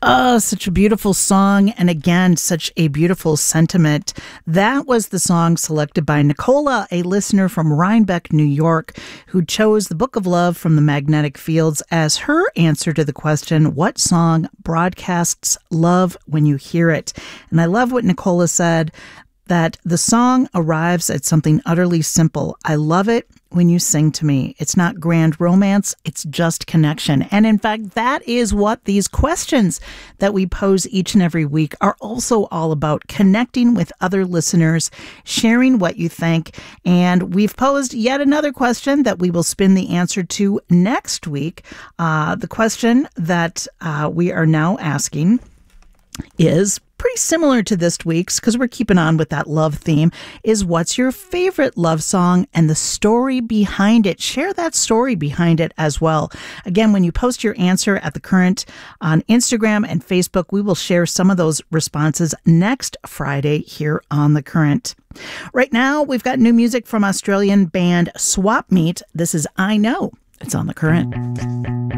Oh, such a beautiful song. And again, such a beautiful sentiment. That was the song selected by Nicola, a listener from Rhinebeck, New York, who chose The Book of Love from the Magnetic Fields as her answer to the question, what song broadcasts love when you hear it? And I love what Nicola said, that the song arrives at something utterly simple. I love it when you sing to me. It's not grand romance, it's just connection. And in fact, that is what these questions that we pose each and every week are also all about, connecting with other listeners, sharing what you think. And we've posed yet another question that we will spin the answer to next week. The question that we are now asking is pretty similar to this week's, because we're keeping on with that love theme, is what's your favorite love song and the story behind it? Share that story behind it as well. Again, when you post your answer at The Current on Instagram and Facebook, we will share some of those responses next Friday here on The Current. Right now, we've got new music from Australian band Swap Meet. This is I Know. It's on The Current.